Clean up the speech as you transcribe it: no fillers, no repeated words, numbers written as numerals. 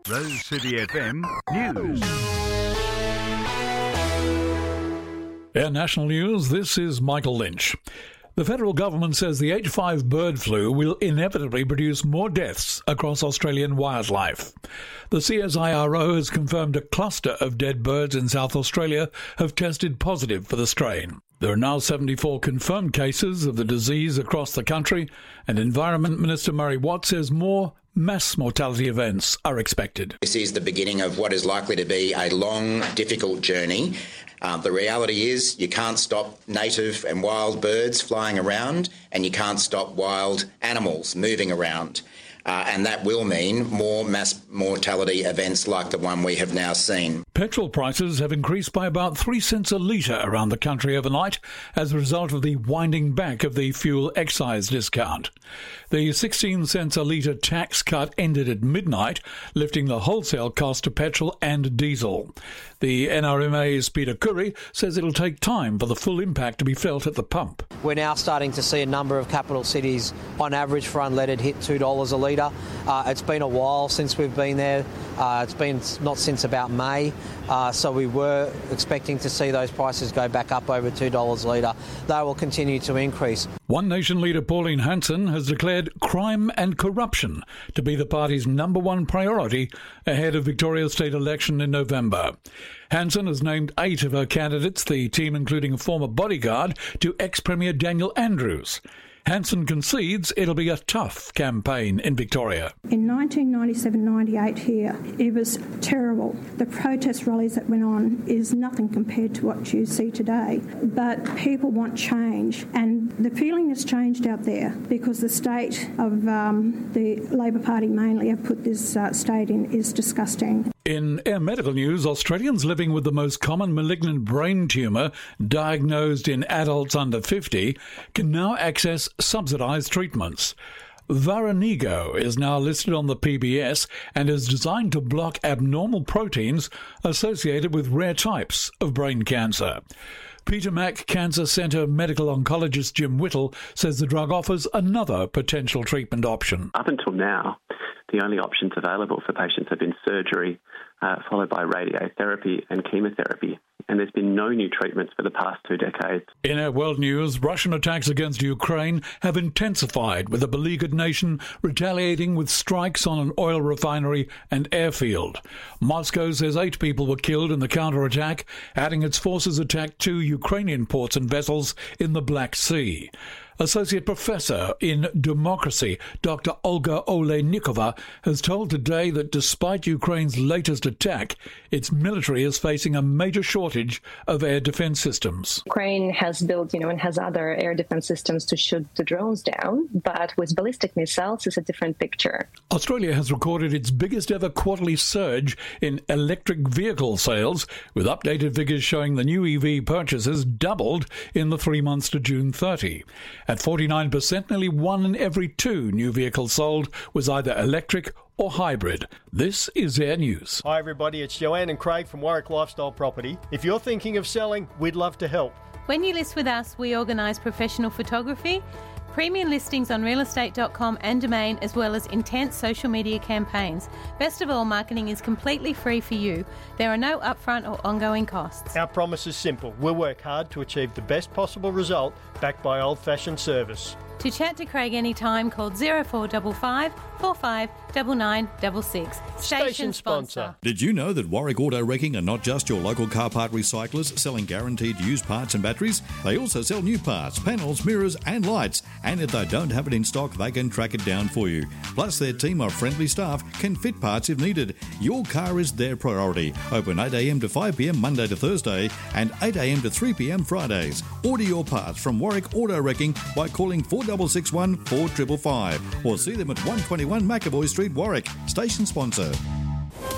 Rose City FM News. Air National News, this is Michael Lynch. The federal government says the H5 bird flu will inevitably produce more deaths across Australian wildlife. The CSIRO has confirmed a cluster of dead birds in South Australia have tested positive for the strain. There are now 74 confirmed cases of the disease across the country, and Environment Minister Murray Watt says more mass mortality events are expected. This is the beginning of what is likely to be a long, difficult journey. The reality is you can't stop native and wild birds flying around, and you can't stop wild animals moving around. And that will mean more mass mortality events like the one we have now seen. Petrol prices have increased by about 3 cents a litre around the country overnight as a result of the winding back of the fuel excise discount. The 16 cents a litre tax cut ended at midnight, lifting the wholesale cost of petrol and diesel. The NRMA's Peter Curry says it'll take time for the full impact to be felt at the pump. We're now starting to see a number of capital cities, on average for unleaded, hit $2 a litre. It's been a while since we've been there. It's been not since about May. So we were expecting to see those prices go back up over $2 a litre. They will continue to increase. One Nation leader Pauline Hanson has declared crime and corruption to be the party's number one priority ahead of Victoria's state election in November. Hanson has named 8 of her candidates, the team including a former bodyguard to ex-Premier Daniel Andrews. Hanson concedes it'll be a tough campaign in Victoria. In 1997-98 here, it was terrible. The protest rallies that went on is nothing compared to what you see today. But people want change, and the feeling has changed out there because the state of the Labor Party mainly have put this state in is disgusting. In Air Medical News, Australians living with the most common malignant brain tumour diagnosed in adults under 50 can now access subsidised treatments. Varanigo is now listed on the PBS and is designed to block abnormal proteins associated with rare types of brain cancer. Peter Mac Cancer Centre medical oncologist Jim Whittle says the drug offers another potential treatment option. Up until now, the only options available for patients have been surgery, followed by radiotherapy and chemotherapy. And there's been no new treatments for the past 2 decades. In our world news, Russian attacks against Ukraine have intensified, with a beleaguered nation retaliating with strikes on an oil refinery and airfield. Moscow says 8 people were killed in the counterattack, adding its forces attacked 2 Ukrainian ports and vessels in the Black Sea. Associate Professor in Democracy, Dr. Olga Oleynikova, has told Today that despite Ukraine's latest attack, its military is facing a major shortage of air defense systems. Ukraine has built, and has other air defense systems to shoot the drones down, but with ballistic missiles, it's a different picture. Australia has recorded its biggest ever quarterly surge in electric vehicle sales, with updated figures showing the new EV purchases doubled in the 3 months to June 30. At 49%, nearly 1 in every 2 new vehicles sold was either electric or hybrid. This is Air News. Hi everybody, it's Joanne and Craig from Warwick Lifestyle Property. If you're thinking of selling, we'd love to help. When you list with us, we organise professional photography, premium listings on realestate.com and Domain, as well as intense social media campaigns. Best of all, marketing is completely free for you. There are no upfront or ongoing costs. Our promise is simple. We'll work hard to achieve the best possible result, backed by old-fashioned service. To chat to Craig anytime, call 0455 45 9966. Station sponsor. Did you know that Warwick Auto Wrecking are not just your local car part recyclers selling guaranteed used parts and batteries? They also sell new parts, panels, mirrors and lights. And if they don't have it in stock, they can track it down for you. Plus, their team of friendly staff can fit parts if needed. Your car is their priority. Open 8 a.m. to 5 p.m. Monday to Thursday and 8 a.m. to 3 p.m. Fridays. Order your parts from Warwick Auto Wrecking by calling 4661 4555 or see them at 121 McAvoy Street, Warwick. Station sponsor.